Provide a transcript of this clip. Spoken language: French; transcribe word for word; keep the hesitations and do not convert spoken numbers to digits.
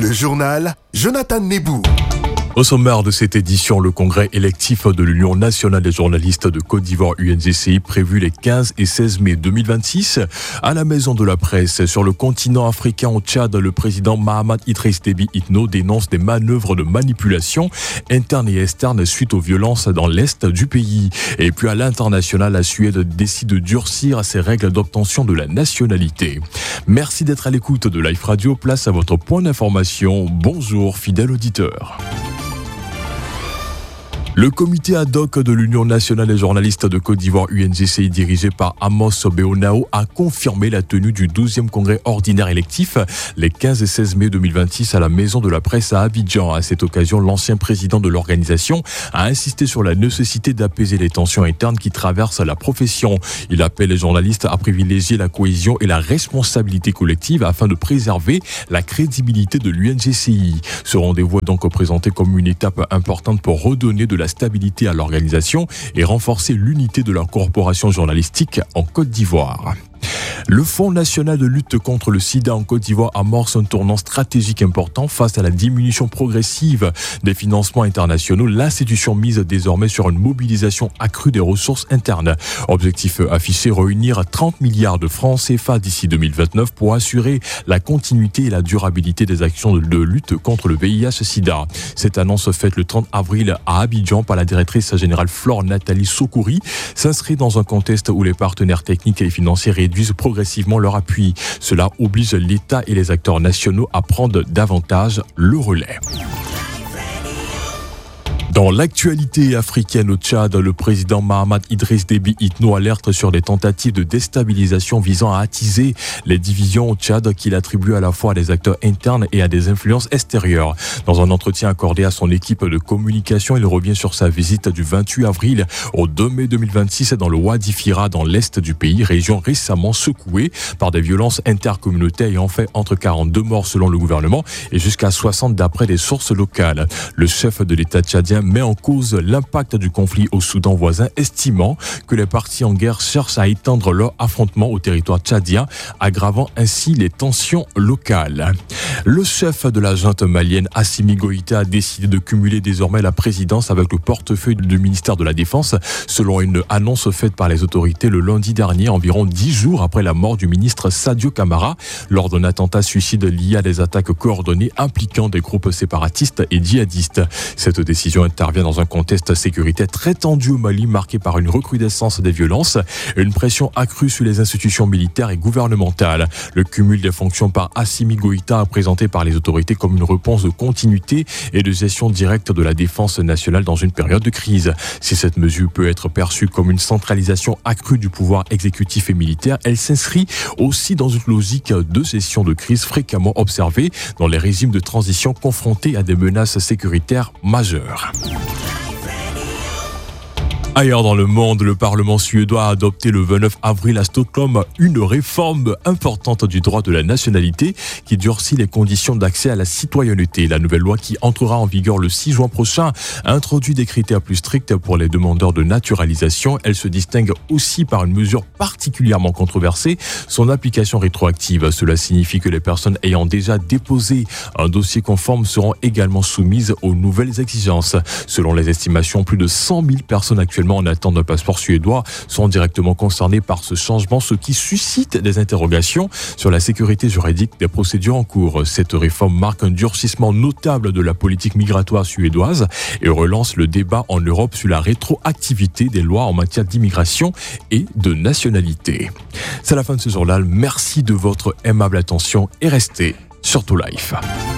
Le journal Jonathan Nebou. Au sommaire de cette édition, le congrès électif de l'Union nationale des journalistes de Côte d'Ivoire U N G C I prévu les quinze et seize mai deux mille vingt-six. À la Maison de la Presse, sur le continent africain au Tchad, le président Mahamat Idriss Déby Itno dénonce des manœuvres de manipulation interne et externe suite aux violences dans l'est du pays. Et puis à l'international, la Suède décide de durcir ses règles d'obtention de la nationalité. Merci d'être à l'écoute de Life Radio. Place à votre point d'information. Bonjour, fidèle auditeur. Le comité ad hoc de l'Union nationale des journalistes de Côte d'Ivoire U N G C I dirigé par Amos Beonao a confirmé la tenue du douzième congrès ordinaire électif les quinze et seize mai deux mille vingt-six à la Maison de la Presse à Abidjan. À cette occasion, l'ancien président de l'organisation a insisté sur la nécessité d'apaiser les tensions internes qui traversent la profession. Il appelle les journalistes à privilégier la cohésion et la responsabilité collective afin de préserver la crédibilité de l'U N G C I. Ce rendez-vous est donc présenté comme une étape importante pour redonner de la la stabilité à l'organisation et renforcer l'unité de la corporation journalistique en Côte d'Ivoire. Le Fonds national de lutte contre le sida en Côte d'Ivoire amorce un tournant stratégique important face à la diminution progressive des financements internationaux. L'institution mise désormais sur une mobilisation accrue des ressources internes. Objectif affiché, réunir trente milliards de francs C F A d'ici deux mille vingt-neuf pour assurer la continuité et la durabilité des actions de lutte contre le V I H sida. Cette annonce faite le trente avril à Abidjan par la directrice générale Flore Nathalie Sokouri s'inscrit dans un contexte où les partenaires techniques et financiers réduisent progressivement leur appui. Cela oblige l'État et les acteurs nationaux à prendre davantage le relais. Dans l'actualité africaine au Tchad, le président Mahamat Idriss Déby Itno alerte sur des tentatives de déstabilisation visant à attiser les divisions au Tchad qu'il attribue à la fois à des acteurs internes et à des influences extérieures. Dans un entretien accordé à son équipe de communication, il revient sur sa visite du vingt-huit avril au deux mai deux mille vingt-six dans le Wadi Fira dans l'est du pays, région récemment secouée par des violences intercommunautaires ayant fait entre quarante-deux morts selon le gouvernement et jusqu'à soixante d'après des sources locales. Le chef de l'État tchadien met en cause l'impact du conflit au Soudan voisin, estimant que les partis en guerre cherchent à étendre leur affrontement au territoire tchadien, aggravant ainsi les tensions locales. Le chef de la junte malienne, Assimi Goïta, a décidé de cumuler désormais la présidence avec le portefeuille du ministère de la Défense, selon une annonce faite par les autorités le lundi dernier, environ dix jours après la mort du ministre Sadio Camara, lors d'un attentat suicide lié à des attaques coordonnées impliquant des groupes séparatistes et djihadistes. Cette décision intervient dans un contexte sécuritaire très tendu au Mali, marqué par une recrudescence des violences, une pression accrue sur les institutions militaires et gouvernementales. Le cumul des fonctions par Assimi Goïta est présenté par les autorités comme une réponse de continuité et de gestion directe de la défense nationale dans une période de crise. Si cette mesure peut être perçue comme une centralisation accrue du pouvoir exécutif et militaire, elle s'inscrit aussi dans une logique de gestion de crise fréquemment observée dans les régimes de transition confrontés à des menaces sécuritaires majeures. Ailleurs dans le monde, le Parlement suédois a adopté le vingt-neuf avril à Stockholm une réforme importante du droit de la nationalité qui durcit les conditions d'accès à la citoyenneté. La nouvelle loi qui entrera en vigueur le six juin prochain introduit des critères plus stricts pour les demandeurs de naturalisation. Elle se distingue aussi par une mesure particulièrement controversée, son application rétroactive. Cela signifie que les personnes ayant déjà déposé un dossier conforme seront également soumises aux nouvelles exigences. Selon les estimations, plus de cent mille personnes actuellement en attente d'un passeport suédois sont directement concernés par ce changement, ce qui suscite des interrogations sur la sécurité juridique des procédures en cours. Cette réforme marque un durcissement notable de la politique migratoire suédoise et relance le débat en Europe sur la rétroactivité des lois en matière d'immigration et de nationalité. C'est la fin de ce journal. Merci de votre aimable attention et restez surtout live.